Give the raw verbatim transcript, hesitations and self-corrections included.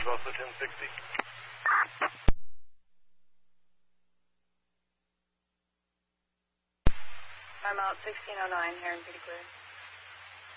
also ten sixty. I'm out sixteen oh nine here in Pretty Clear.